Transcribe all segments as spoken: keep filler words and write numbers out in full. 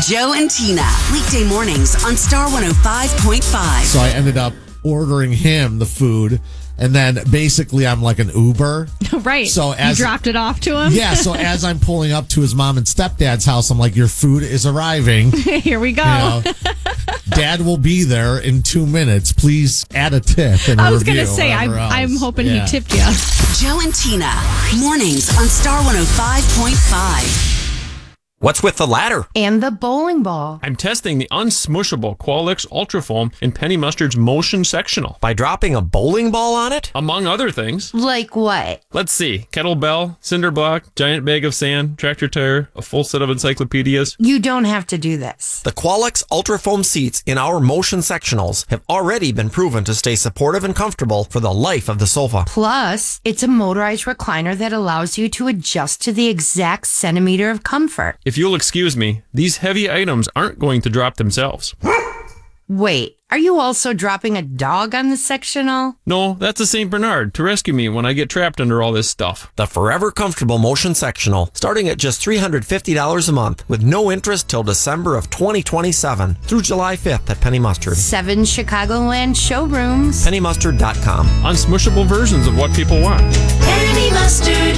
Joe and Tina, weekday mornings on Star one oh five point five. So I ended up ordering him the food, and then basically I'm like an Uber. Right. So as you dropped it off to him? Yeah, so as I'm pulling up to his mom and stepdad's house, I'm like, your food is arriving. Here we go. You know, Dad will be there in two minutes. Please add a tip and a I was going to review, say, I'm, whatever I'm else. hoping Yeah. he tipped you. Joe and Tina, mornings on Star one oh five point five. What's with the ladder? And the bowling ball. I'm testing the unsmushable Qualix Ultra Foam in Penny Mustard's Motion Sectional. By dropping a bowling ball on it? Among other things. Like what? Let's see. Kettlebell, cinder block, giant bag of sand, tractor tire, a full set of encyclopedias. You don't have to do this. The Qualix Ultra Foam seats in our Motion Sectionals have already been proven to stay supportive and comfortable for the life of the sofa. Plus, it's a motorized recliner that allows you to adjust to the exact centimeter of comfort. If you'll excuse me, these heavy items aren't going to drop themselves. Wait, are you also dropping a dog on the sectional? No, that's a Saint Bernard to rescue me when I get trapped under all this stuff. The forever comfortable Motion Sectional, starting at just three hundred fifty dollars a month with no interest till December of twenty twenty-seven through July fifth at Penny Mustard. Seven Chicagoland showrooms. penny mustard dot com. Unsmushable versions of what people want. Penny Mustard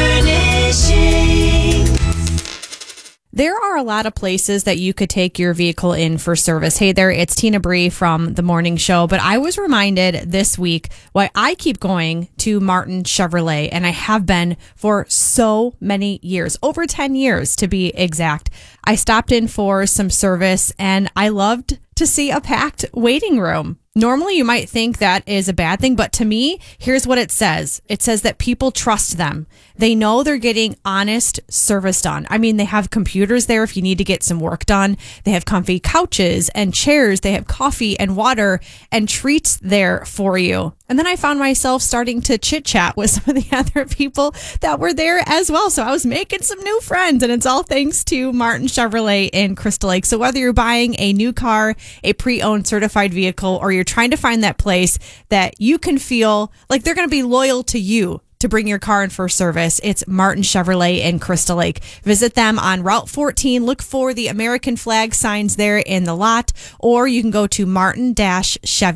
Furnishing. There are a lot of places that you could take your vehicle in for service. Hey there, it's Tina Bree from The Morning Show. But I was reminded this week why I keep going to Martin Chevrolet, and I have been for so many years, over ten years to be exact. I stopped in for some service, and I loved to see a packed waiting room. Normally, you might think that is a bad thing, but to me, here's what it says. It says that people trust them. They know they're getting honest service done. I mean, they have computers there if you need to get some work done. They have comfy couches and chairs. They have coffee and water and treats there for you. And then I found myself starting to chit chat with some of the other people that were there as well. So I was making some new friends, and it's all thanks to Martin Chevrolet in Crystal Lake. So whether you're buying a new car, a pre-owned certified vehicle, or you're trying to find that place that you can feel like they're going to be loyal to you to bring your car in for service, it's Martin Chevrolet in Crystal Lake. Visit them on Route fourteen. Look for the American flag signs there in the lot, or you can go to martin dash chevy